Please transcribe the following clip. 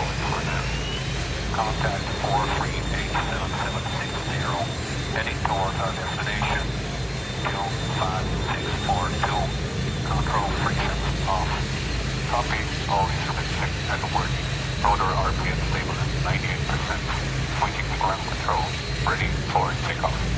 going for now. Contact 4387760, heading towards our destination, 25642. Control frictions off. Copy, all instruments checked and working. Rotor RPM stable at 98%. Switching to ground control, ready for takeoff.